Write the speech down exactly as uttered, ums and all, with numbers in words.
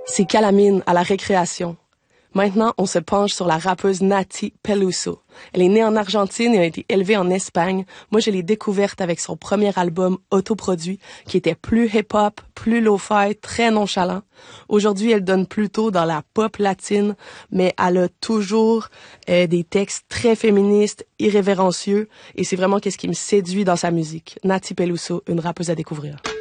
C'est Calamine à la récréation. Maintenant, on se penche sur la rappeuse Nati Peluso. Elle est née en Argentine et a été élevée en Espagne. Moi, je l'ai découverte avec son premier album autoproduit, qui était plus hip-hop, plus lo-fi, très nonchalant. Aujourd'hui, elle donne plutôt dans la pop latine, mais elle a toujours euh, des textes très féministes, irrévérencieux, et c'est vraiment qu'est-ce qui me séduit dans sa musique. Nati Peluso, une rappeuse à découvrir.